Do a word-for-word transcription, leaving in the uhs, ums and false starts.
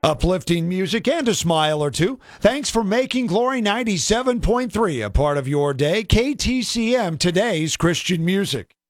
Uplifting music and a smile or two. Thanks for making Glory ninety-seven point three a part of your day. K T C M, today's Christian music.